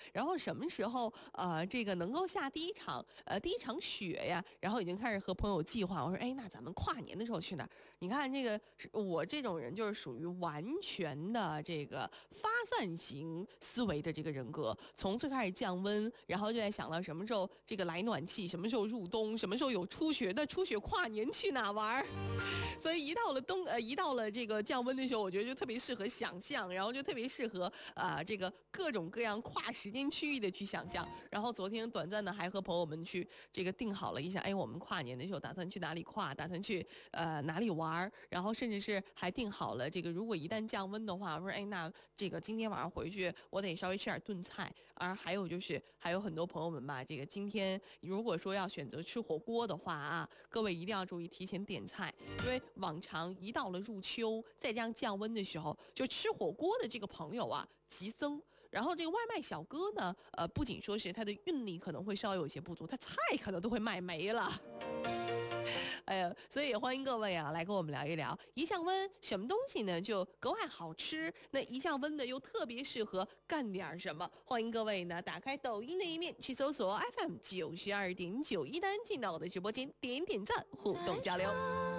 然后什么时候这个能够下第一场雪呀？然后已经开始和朋友计划。我说，哎，那咱们跨年的时候去哪儿？你看这个，我这种人就是属于完全的这个发散型思维的这个人格。从最开始降温，然后就在想到什么时候这个来暖气，什么时候入冬，什么时候有初雪，那初雪跨年去哪玩？所以一到了这个降温的时候，我觉得就特别适合想象，然后就特别适合这个各种各样跨时间区域的去想象。然后昨天短暂的还和朋友们去这个定好了一下，哎，我们跨年的时候打算去哪里跨，打算去哪里玩，然后甚至是还定好了这个如果一旦降温的话，我说哎，那这个今天晚上回去我得稍微吃点炖菜。而还有就是还有很多朋友们吧，这个今天如果说要选择吃火锅的话啊，各位一定要注意提前点菜，因为往常一到了入秋，再加上降温的时候，就吃火锅的这个朋友啊急增。然后这个外卖小哥呢，不仅说是他的运力可能会稍微有一些不足，他菜可能都会卖没了。哎呀，所以也欢迎各位啊来跟我们聊一聊一降温什么东西呢就格外好吃，那一降温的又特别适合干点什么？欢迎各位呢打开抖音的一面去搜索 FM92.9，一丹进到我的直播间点点赞互动交流。